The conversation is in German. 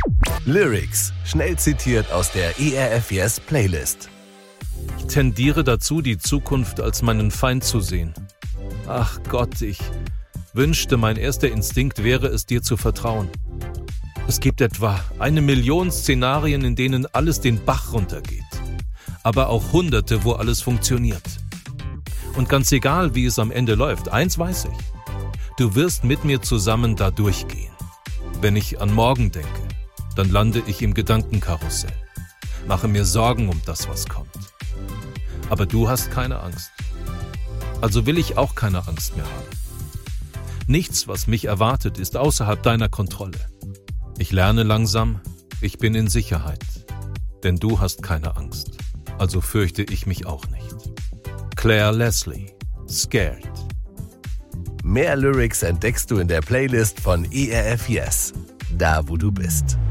Lyrics, schnell zitiert aus der ERF Yes Playlist. Ich tendiere dazu, die Zukunft als meinen Feind zu sehen. Ach Gott, ich wünschte, mein erster Instinkt wäre es, dir zu vertrauen. Es gibt etwa 1 Million Szenarien, in denen alles den Bach runtergeht. Aber auch Hunderte, wo alles funktioniert. Und ganz egal, wie es am Ende läuft, eins weiß ich. Du wirst mit mir zusammen da durchgehen. Wenn ich an morgen denke, dann lande ich im Gedankenkarussell. Mache mir Sorgen um das, was kommt. Aber du hast keine Angst. Also will ich auch keine Angst mehr haben. Nichts, was mich erwartet, ist außerhalb deiner Kontrolle. Ich lerne langsam, ich bin in Sicherheit. Denn du hast keine Angst. Also fürchte ich mich auch nicht. Claire Leslie, Scared. Mehr Lyrics entdeckst du in der Playlist von ERF Yes, da wo du bist.